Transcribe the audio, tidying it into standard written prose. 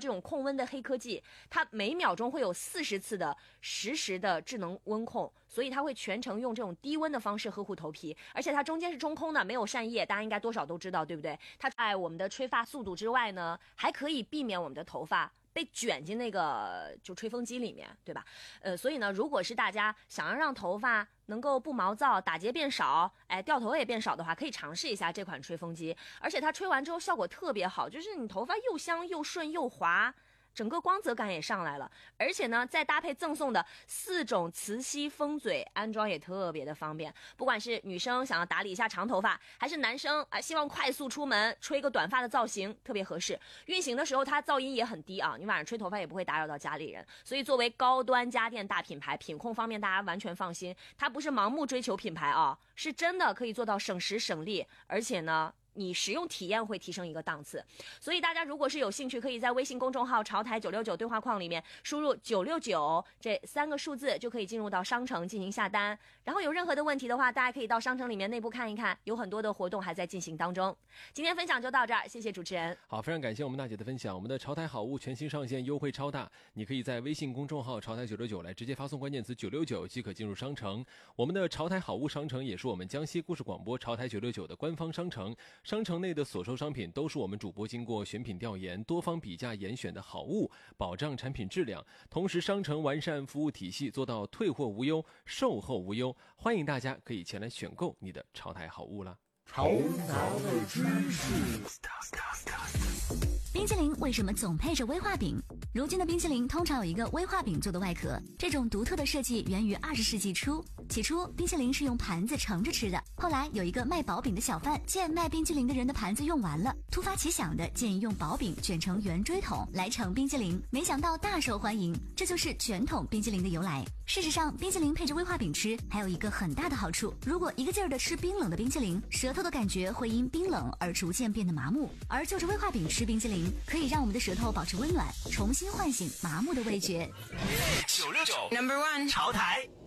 这种控温的黑科技，它每秒钟会有40次的实时的智能温控，所以它会全程用这种低温的方式呵护头皮，而且它中间是中空的，没有扇叶，大家应该多少都知道，对不对？它在我们的吹发速度之外呢，还可以避免我们的头发被卷进那个就吹风机里面，对吧？所以呢，如果是大家想要让头发能够不毛躁，打结变少，掉头也变少的话，可以尝试一下这款吹风机，而且它吹完之后效果特别好，就是你头发又香又顺又滑，整个光泽感也上来了，而且呢，再搭配赠送的4种磁吸风嘴，安装也特别的方便。不管是女生想要打理一下长头发，还是男生希望快速出门吹个短发的造型，特别合适。运行的时候它噪音也很低啊，你晚上吹头发也不会打扰到家里人。所以作为高端家电大品牌，品控方面大家完全放心，它不是盲目追求品牌啊，是真的可以做到省时省力，而且呢，你使用体验会提升一个档次。所以大家如果是有兴趣，可以在微信公众号潮台969对话框里面输入969这3个数字，就可以进入到商城进行下单。然后有任何的问题的话，大家可以到商城里面内部看一看，有很多的活动还在进行当中。今天分享就到这儿，谢谢主持人。 好，非常感谢我们娜姐的分享。我们的潮台好物全新上线，优惠超大，你可以在微信公众号潮台969来直接发送关键词969即可进入商城。我们的潮台好物商城也是我们江西故事广播潮台969的官方商城，商城内的所售商品都是我们主播经过选品调研、多方比价严选的好物，保障产品质量。同时，商城完善服务体系，做到退货无忧、售后无忧。欢迎大家可以前来选购你的潮台好物啦。 潮台的知识。 冰淇淋为什么总配着威化饼？如今的冰淇淋通常有一个威化饼做的外壳，这种独特的设计源于20世纪初。起初，冰淇淋是用盘子盛着吃的，后来有一个卖薄饼的小贩见卖冰淇淋的人的盘子用完了，突发奇想的建议用薄饼卷成圆锥筒来盛冰淇淋，没想到大受欢迎，这就是卷筒冰淇淋的由来。事实上，冰淇淋配着威化饼吃还有一个很大的好处，如果一个劲儿的吃冰冷的冰淇淋，舌头的感觉会因冰冷而逐渐变得麻木，而就着威化饼吃冰淇淋可以让我们的舌头保持温暖，重新唤醒麻木的味觉。 969 No.1 潮台。